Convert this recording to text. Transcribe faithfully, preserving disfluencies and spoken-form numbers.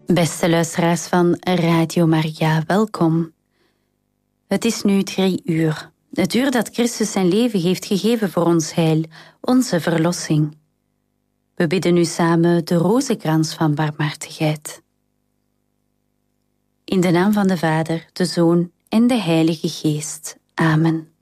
Beste luisteraars van Radio Maria, welkom. Het is nu drie uur. Het uur dat Christus zijn leven heeft gegeven voor ons heil, onze verlossing. We bidden nu samen de rozenkrans van barmhartigheid. In de naam van de Vader, de Zoon en de Heilige Geest. Amen.